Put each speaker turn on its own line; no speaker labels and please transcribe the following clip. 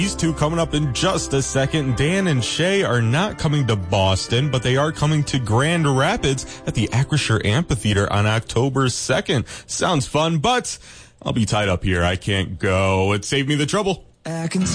These two coming up in just a second. Dan and Shay are not coming to Boston, but they are coming to Grand Rapids at the Acrisure Amphitheater on October 2nd. Sounds fun, but I'll be tied up here. I can't go. It saved me the trouble.